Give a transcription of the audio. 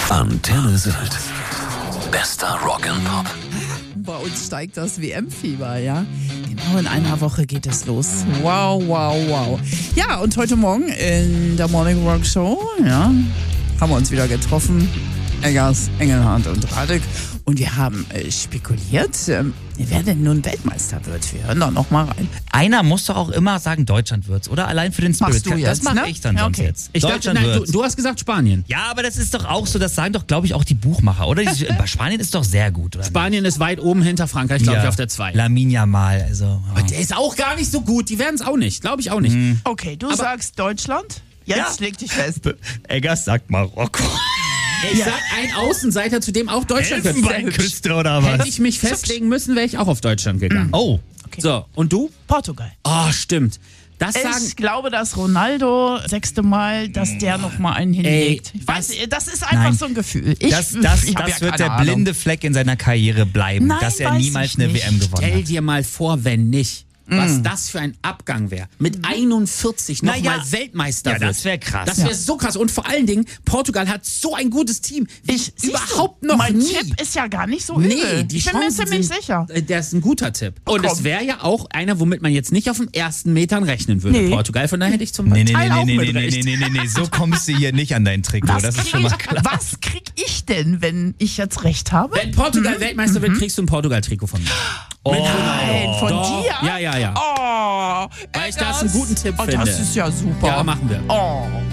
Antenne Sylt. Bester Rock'n'Pop. Bei uns steigt das WM-Fieber, ja. Genau in einer Woche geht es los. Wow, wow, wow. Ja, und heute Morgen in der Morning Rock Show, ja, haben wir uns wieder getroffen. Eggers, Engelhardt und Radek. Und wir haben spekuliert, wer denn nun Weltmeister wird. Wir hören da noch mal rein. Einer muss doch auch immer sagen, Deutschland wird's, oder? Allein für den Spirit. Machst du jetzt, das mache ne? ich dann Ja, sonst okay. jetzt. Ich dachte, Deutschland nein, wird's. du hast gesagt Spanien. Ja, aber das ist doch auch so, das sagen doch, glaube ich, auch die Buchmacher, oder? Spanien ist doch sehr gut, oder? Spanien ist weit oben hinter Frankreich, glaube ich, auf der 2. Lamine Yamal, also. Aber der ist auch gar nicht so gut. Die werden es auch nicht. Glaube ich auch nicht. Okay, du sagst Deutschland. Jetzt leg dich fest. Eggers sagt Marokko. Ich sag ein Außenseiter, zu dem auch Deutschland gehört. Elfenbeinküste oder was? Hätte ich mich festlegen müssen, wäre ich auch auf Deutschland gegangen. Oh. Okay. So, und du? Portugal. Oh, stimmt. Das sagen. Ich glaube, dass Ronaldo 6. Mal, dass der noch mal einen hinlegt. Ich weiß, das ist einfach Nein. so ein Gefühl. Das ich hab wird keine der Ahnung. blinde Fleck in seiner Karriere bleiben, Nein, dass er weiß niemals ich eine nicht. WM gewonnen Stell hat. dir mal vor, wenn nicht. Was das für ein Abgang wäre. Mit 41 nochmal Naja. Weltmeister Ja, wird. das wäre krass. Das wäre so krass. Und vor allen Dingen, Portugal hat so ein gutes Team. Wie Siehst überhaupt du, noch mein nie. Tipp ist ja gar nicht so übel. Nee, die ich bin mir Chancen ziemlich sind, sicher. Der ist ein guter Tipp. Und komm. es wäre ja auch einer, womit man jetzt nicht auf den ersten Metern rechnen würde. Nee. Portugal, von daher hätte ich zum Nee, Teil auch mit nee, recht. so kommst du hier nicht an dein Trikot, das ist schon mal klar. Was krieg ich denn, wenn ich jetzt recht habe? Wenn Portugal Weltmeister wird, kriegst du ein Portugal-Trikot von mir. Nein, von Doch. dir? Ja. Oh, Weil ich das einen guten Tipp oh, finde. das ist ja super. Ja, machen wir. Oh.